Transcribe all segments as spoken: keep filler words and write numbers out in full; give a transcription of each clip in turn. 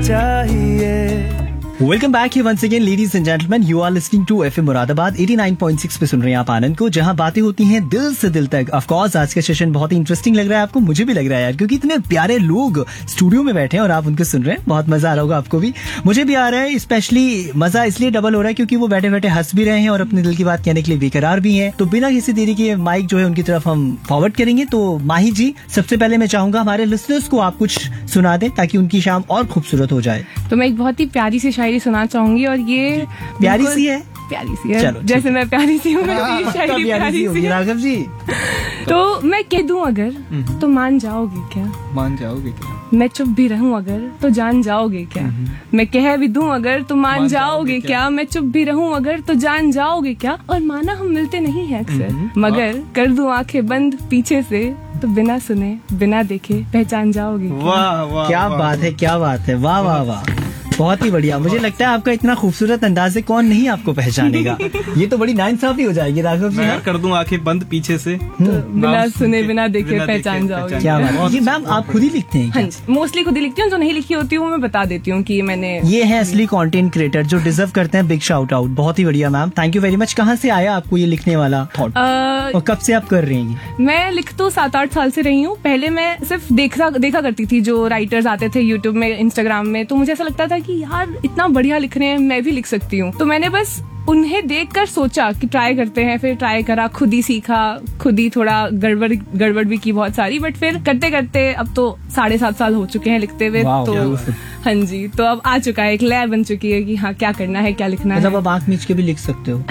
चाहिए। Welcome back here once again ladies and gentleman, you are listening to FM Moradabad eighty nine point six पे सुन रहे हैं आप आनंद को, जहां बातें होती हैं दिल से दिल तक। ऑफ कोर्स आज का सेशन बहुत ही इंटरेस्टिंग लग रहा है आपको, मुझे भी लग रहा है यार, क्योंकि इतने प्यारे लोग स्टूडियो में बैठे हैं और आप उनको सुन रहे हैं। बहुत मजा आ रहा होगा आपको भी, मुझे भी आ रहा है। स्पेशली मजा इसलिए डबल हो रहा है क्योंकि वो बैठे बैठे हंस भी रहे हैं और अपने दिल की बात कहने के लिए बेकरार भी हैं। तो बिना किसी देरी के माइक जो है उनकी तरफ हम फॉरवर्ड करेंगे। तो माही जी, सबसे पहले मैं चाहूंगा हमारे लिसनर्स को आप कुछ सुना दें ताकि उनकी शाम और खूबसूरत हो जाए। तो मैं एक बहुत ही प्यारी सी शायरी सुनाना चाहूंगी और ये प्यारी सी है, प्यारी सी है, चलो, जैसे मैं प्यारी सी हूँ, मेरी शायरी प्यारी सी है। राघव जी, तो मैं कह दूं अगर तो मान जाओगे क्या? मान जाओगे क्या? मैं चुप भी रहूं अगर तो जान जाओगे क्या? मैं कह भी दूं अगर तो मान, मान जाओगे क्या? क्या? मैं चुप भी रहूं अगर तो जान जाओगे क्या? और माना हम मिलते नहीं हैं अक्सर, मगर कर दूं आंखें बंद पीछे से तो बिना सुने बिना देखे पहचान जाओगे। वाह वाह, क्या बात है, क्या बात है, वाह वाह वाह, बहुत ही बढ़िया। मुझे लगता है आपका इतना खूबसूरत अंदाज से कौन नहीं आपको पहचानेगा। ये तो बड़ी नाइंसाफी हो जाएगी राघव जी। मैं कर दूं आंखें बंद पीछे से तो बिना सुने बिना देखे पहचान जाओगे। क्या बात है। ये मैम आप खुद ही लिखते हैं? हाँ, मोस्टली खुद ही लिखती हूँ, जो नहीं लिखी होती हूँ मैं बता देती हूँ कि मैंने। ये है असली कंटेंट क्रिएटर जो डिजर्व करते हैं बिग शाउट आउट। बहुत ही बढ़िया ma'am, thank you very much. कहाँ से आया आपको ये लिखने वाला थॉट और कब से आप कर रही हैं? मैं लिख तो सात आठ साल से रही हूँ। पहले मैं सिर्फ देखा देखा करती थी जो राइटर्स आते थे यूट्यूब में, इंस्टाग्राम में, तो मुझे ऐसा लगता था कि यार इतना बढ़िया लिख रहे हैं, मैं भी लिख सकती हूँ। तो मैंने बस उन्हें देखकर सोचा कि ट्राई करते हैं, फिर ट्राई करा, खुद ही सीखा, खुद ही थोड़ा गड़बड़ गड़बड़ भी की बहुत सारी, बट फिर करते करते अब तो साढ़े सात साल हो चुके हैं लिखते हुए। तो हाँ जी, तो अब आ चुका है, एक लय बन चुकी है कि हाँ क्या करना है, क्या लिखना है। मतलब अब आंख मीच के भी लिख सकते हो?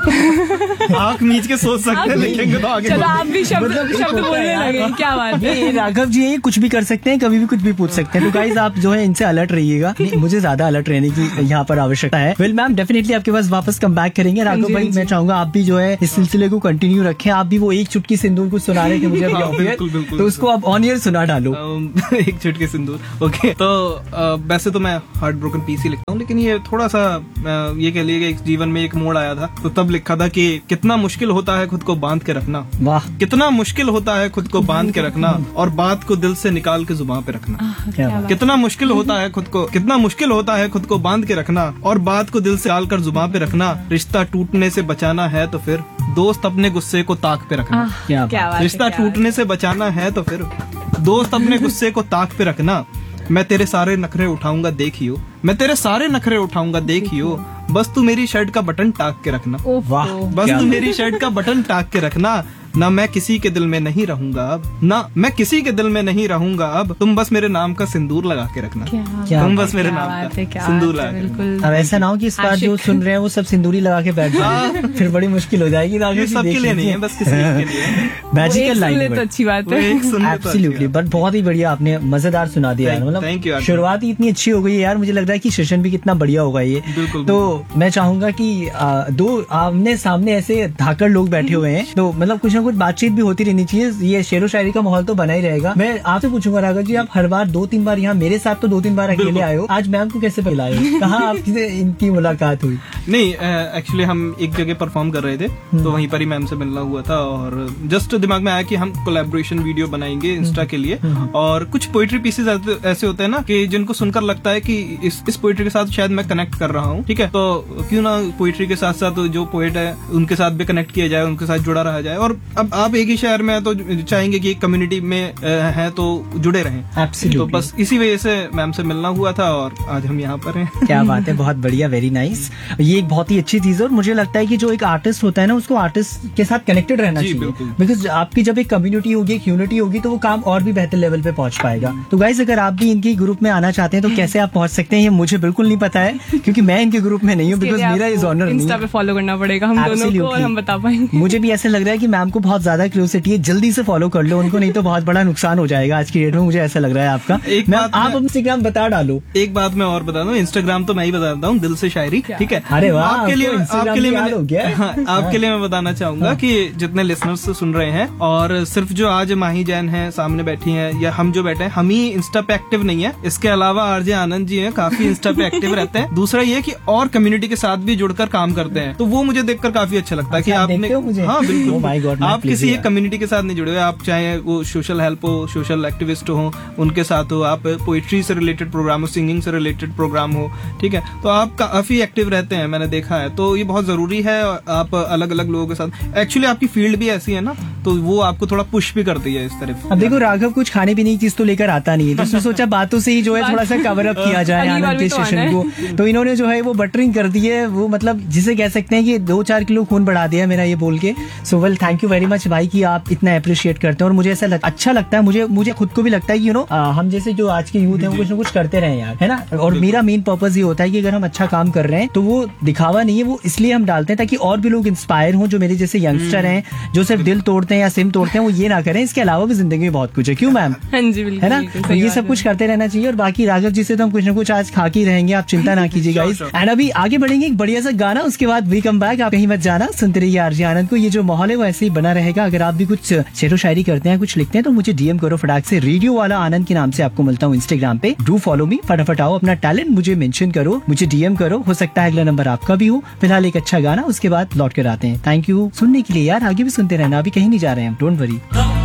आंख मीच के सोच सकते हैं, लिखेंगे तो आगे। चलो आप भी शब्द शब्द बोलने लगे, क्या बात है। राघव जी ये कुछ भी कर सकते हैं, कभी भी कुछ भी पूछ सकते हैं। तो गाइस आप जो है इनसे अलर्ट रहिएगा, मुझे ज्यादा अलर्ट रहने की यहाँ पर आवश्यकता है। वेल मैम, डेफिनेटली आपके पास वापस कम बैक करेंगे। राघव भाई मैं चाहूंगा आप भी जो है इस सिलसिले को कंटिन्यू रखें। आप भी वो एक चुटकी सिंदूर को सुना रहे थे मुझे अभी, तो उसको आप ऑन ईयर सुना डालो। एक चुटकी सिंदूर, ओके। तो वैसे तो मैं हार्ट ब्रोकन पीस ही लिखता हूँ, लेकिन ये थोड़ा सा ये कह लिए एक जीवन में एक मोड़ आया था, तो तब लिखा था कि कितना मुश्किल होता है खुद को बांध के रखना। वाह, कितना मुश्किल होता है खुद को बांध के रखना और बात को दिल से निकाल के जुबान पे रखना। कितना मुश्किल होता है खुद को कितना मुश्किल होता है खुद को बांध के रखना और बात को दिल से निकाल कर जुबान पे रखना। रिश्ता टूटने से बचाना है तो फिर दोस्त अपने गुस्से को ताक पे रखना। रिश्ता टूटने से बचाना है तो फिर दोस्त अपने गुस्से को ताक पे रखना। मैं तेरे सारे नखरे उठाऊंगा देखियो, मैं तेरे सारे नखरे उठाऊंगा देखियो, बस तू मेरी शर्ट का बटन टाक के रखना। वाह, बस तू मेरी शर्ट का बटन टाक के रखना। ना मैं किसी के दिल में नहीं रहूंगा अब, ना मैं किसी के दिल में नहीं रहूंगा अब, तुम बस मेरे नाम का सिंदूर लगा के रखना। तुम बस मेरे नाम का सिंदूर लगा के। अब ऐसा ना हो कि इस बार जो सुन रहे हैं वो सब सिंदूरी लगा के बैठ जाए, फिर बड़ी मुश्किल हो जाएगी। ये सबके लिए नहीं है, बस किसी के लिए। मैजिकल लाइन तो अच्छी बात है, एब्सोल्युटली। बट बहुत ही बढ़िया, आपने मजेदार सुना दिया है। मतलब शुरुआत ही इतनी अच्छी हो गई है यार, मुझे लग रहा है कि सेशन भी कितना बढ़िया होगा ये। तो मैं चाहूंगा कि दो आमने सामने ऐसे धाकड़ लोग बैठे हुए हैं, तो मतलब कुछ ना कुछ बातचीत भी होती रहनी चाहिए। ये शेरो शायरी का माहौल तो बना ही रहेगा। मैं आपसे पूछूंगा राघव जी, आप हर बार दो तीन बार यहाँ मेरे साथ तो दो तीन बार अकेले आए हो, आज मैम को कैसे बुलाए हो? कहाँ आपसे इनकी मुलाकात हुई? नहीं, एक्चुअली हम एक जगह परफॉर्म कर रहे थे, तो वहीं पर ही मैम से मिलना हुआ था और जस्ट दिमाग में आया कि हम कोलैबोरेशन वीडियो बनाएंगे इंस्टा के लिए। और कुछ पोइट्री पीसेज ऐसे होते हैं ना कि जिनको सुनकर लगता है कि इस इस पोइट्री के साथ शायद मैं कनेक्ट कर रहा हूँ, ठीक है, तो क्यों ना पोइट्री के साथ साथ जो पोएट है उनके साथ भी कनेक्ट किया जाए, उनके साथ जुड़ा रहा जाए। और अब आप एक ही शहर में तो चाहेंगे कि कम्युनिटी में है तो जुड़े रहें। Absolutely. तो बस इसी वजह से मैम से मिलना हुआ था और आज हम यहाँ पर हैं। क्या बात है, बहुत बढ़िया, वेरी नाइस। ये एक बहुत ही अच्छी चीज है और मुझे लगता है कि जो एक आर्टिस्ट होता है ना, उसको आर्टिस्ट के साथ कनेक्टेड रहना चाहिए, बिकॉज आपकी जब एक कम्युनिटी होगी, एक यूनिटी होगी, तो वो काम और भी बेहतर लेवल पे पहुंच पाएगा। तो गाइस, अगर आप भी इनके ग्रुप में आना चाहते हैं तो कैसे आप पहुंच सकते हैं, ये मुझे बिल्कुल नहीं पता है क्योंकि मैं इनके ग्रुप में नहीं हूँ, बिकॉज मेरा इज ऑनर नहीं है। इंस्टा पे फॉलो करना पड़ेगा हम दोनों को और हम बता पाएंगे। मुझे भी ऐसा लग रहा है कि मैम को बहुत ज्यादा क्यूरियोसिटी है, जल्दी से फॉलो कर लो उनको, नहीं तो बहुत बड़ा नुकसान हो जाएगा आज की डेट में, मुझे ऐसा लग रहा है आपका। एक बात आप इंस्टाग्राम बता डालो। एक बात मैं और बता दूं, इंस्टाग्राम तो मैं ही बता देता हूँ, दिल से शायरी, ठीक है। अरे वाह, आपके लिए आपके लिए मैं हाँ, आपके लिए मैं बताना चाहूंगा कि जितने लिसनर्स सुन रहे हैं और सिर्फ जो आज माही जैन है सामने बैठी हैं या हम जो बैठे हैं, हम ही इंस्टा पे एक्टिव नहीं है, इसके अलावा आरजे आनंद जी हैं, काफी इंस्टा पे एक्टिव रहते हैं। दूसरा ये कि और कम्युनिटी के साथ भी जुड़कर काम करते हैं, तो वो मुझे देखकर काफी अच्छा लगता है कि आपने, हाँ बिल्कुल, आप किसी एक कम्युनिटी के साथ नहीं जुड़े हुए, आप चाहे वो सोशल हेल्प हो, सोशल एक्टिविस्ट हो, उनके साथ हो, आप पोइट्री से रिलेटेड प्रोग्राम हो, सिंगिंग से रिलेटेड प्रोग्राम हो, ठीक है, तो आप काफी एक्टिव रहते हैं, मैंने देखा है। तो ये बहुत जरूरी है, आप अलग अलग लोगों के साथ, एक्चुअली आपकी फील्ड भी ऐसी है ना, तो वो आपको थोड़ा पुश भी करती है इस तरफ। अब देखो राघव कुछ खाने पीने की चीज तो लेकर आता नहीं है, तो उसने सोचा बातों से ही जो है थोड़ा सा कवर अप किया जाए आनंद के सेशन को। तो इन्होंने जो है वो बटरिंग कर दी है, वो मतलब जिसे कह सकते हैं कि दो चार किलो खून बढ़ा दिया मेरा ये बोल के। So well thank you very much भाई कि आप इतना अप्रिशिएट करते हैं, और मुझे ऐसा लग, अच्छा लगता है, मुझे मुझे खुद को भी लगता है कि यू नो हम जैसे जो आज के यूथ है वो कुछ ना कुछ करते रहे यार, है ना। और मेरा मेन पर्पज ये होता है कि अगर हम अच्छा काम कर रहे हैं तो वो दिखावा नहीं है, वो इसलिए हम डालते हैं ताकि और भी लोग इंस्पायर हों, जो मेरे जैसे यंगस्टर हैं जो सिर्फ दिल तोड़ते हैं या सिम तोड़ते हैं, वो ये ना करें। इसके अलावा भी जिंदगी में बहुत कुछ है, क्यों मैम? हाँ जी बिल्कुल, है ना, तो ये सब कुछ करते रहना चाहिए। और बाकी राघव जी से तो हम कुछ ना कुछ आज खा के रहेंगे, आप चिंता ना कीजिए गाइस। एंड अभी आगे बढ़ेंगे एक बढ़िया सा गाना, उसके बाद वी कम बैक। आप कहीं मत जाना, सुनते रहिए आरजे आनंद को। ये जो माहौल है वो ऐसे ही बना रहेगा। अगर आप भी कुछ शेरो शायरी करते हैं, कुछ लिखते हैं, तो मुझे डीएम करो फटाक से, रेडियो वाला आनंद के नाम से आपको मिलता हूँ इंस्टाग्राम पे। डू फॉलो मी, फटाफट आओ, अपना टैलेंट मुझे मेंशन करो, मुझे डीएम करो, हो सकता है अगला नंबर आपका भी हो। फिलहाल एक अच्छा गाना, उसके बाद लौट कर आते हैं। थैंक यू सुनने के लिए यार, आगे भी सुनते रहना, अभी कहीं नहीं जा रहे हैं हम, डोंट वरी।